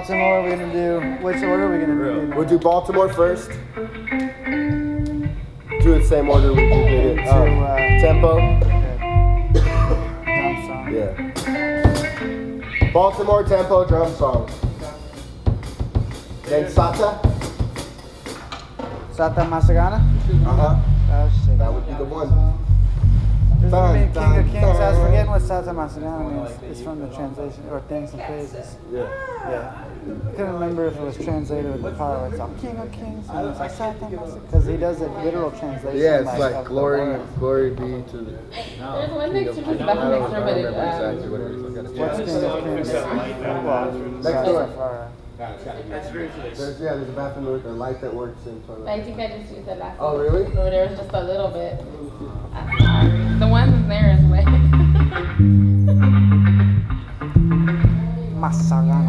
Baltimore. We're gonna do. Which order are we gonna do? We'll do Baltimore first. Do it the same order we did it. Tempo. Drum song. Yeah. Baltimore tempo drum song. Then Sata. Sata Masagana? Uh-huh. Oh shit. That would be the one. There's a movie, King of Kings. I was forgetting what Sata Masagana means. It's from the translation, or Things and Phrases. Yeah. Yeah. I couldn't remember if it was translated with the power where it's all King of Kings, and it's like Sata Masagana. Because he does a literal translation. Yeah, it's like of the glory words. be to the There's one next to I the don't bathroom next door, but remember exactly what it is. What's King of Kings? Well, Next door. Rastafari. There's a bathroom with a light that works in toilet. I think I just used it last Oh, really? Or there was just a little bit. I'm sorry. The one in there is wet. Masagana.